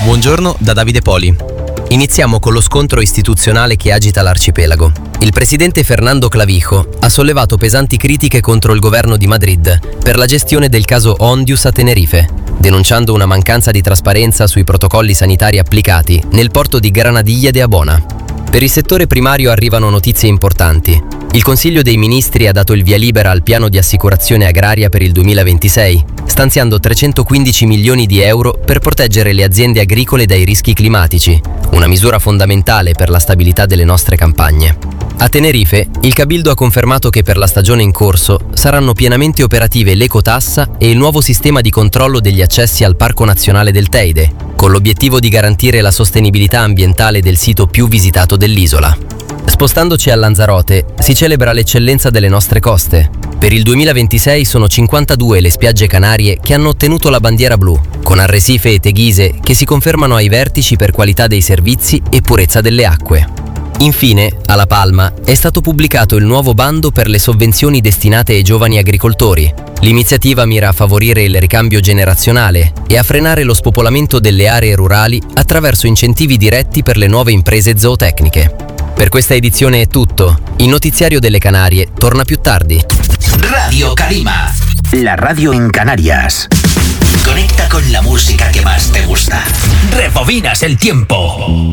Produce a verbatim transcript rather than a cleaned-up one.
Buongiorno da Davide Poli. Iniziamo con lo scontro istituzionale che agita l'arcipelago. Il presidente Fernando Clavijo ha sollevato pesanti critiche contro il governo di Madrid per la gestione del caso Ondius a Tenerife, denunciando una mancanza di trasparenza sui protocolli sanitari applicati nel porto di Granadilla de Abona. Per il settore primario arrivano notizie importanti. Il Consiglio dei Ministri ha dato il via libera al piano di assicurazione agraria per il duemilaventisei, stanziando trecentoquindici milioni di euro per proteggere le aziende agricole dai rischi climatici, una misura fondamentale per la stabilità delle nostre campagne. A Tenerife, il Cabildo ha confermato che per la stagione in corso saranno pienamente operative l'ecotassa e il nuovo sistema di controllo degli accessi al Parco Nazionale del Teide, con l'obiettivo di garantire la sostenibilità ambientale del sito più visitato dell'isola. Spostandoci a Lanzarote, si celebra l'eccellenza delle nostre coste. Per il duemilaventisei sono cinquantadue le spiagge canarie che hanno ottenuto la bandiera blu, con arresife e teghise che si confermano ai vertici per qualità dei servizi e purezza delle acque. Infine, a La Palma è stato pubblicato il nuovo bando per le sovvenzioni destinate ai giovani agricoltori. L'iniziativa mira a favorire il ricambio generazionale e a frenare lo spopolamento delle aree rurali attraverso incentivi diretti per le nuove imprese zootecniche. Per questa edizione è tutto. Il notiziario delle Canarie torna più tardi. Radio Calima, la radio en Canarias. Conecta con la música que más te gusta. Rebobinas el tiempo.